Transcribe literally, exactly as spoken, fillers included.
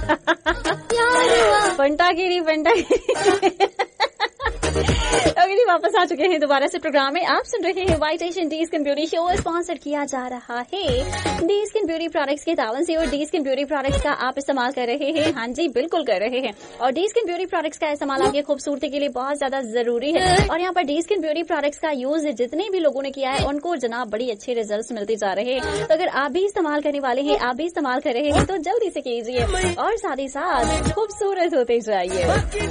फंटागिरी फंटागिरी okay जी, वापस आ चुके हैं दोबारा से प्रोग्राम में। आप सुन रहे हैं white Asian D skin beauty show, sponsor किया जा रहा है डी स्किन ब्यूटी प्रोडक्ट्स के तावन से। और डी स्किन ब्यूटी प्रोडक्ट्स का आप इस्तेमाल कर रहे हैं, हाँ जी बिल्कुल कर रहे हैं। और डी स्किन ब्यूटी प्रोडक्ट्स का इस्तेमाल आपकी खूबसूरती के लिए बहुत ज्यादा जरूरी है। और यहाँ पर डी स्किन ब्यूटी प्रोडक्ट्स का यूज जितने भी लोगों ने किया है उनको जनाब बड़ी अच्छे रिजल्ट मिलते जा रहे हैं। तो अगर आप भी इस्तेमाल करने वाले हैं, आप भी इस्तेमाल कर रहे हैं तो जल्दी से कीजिए और साथ ही साथ खूबसूरत होते जाइए।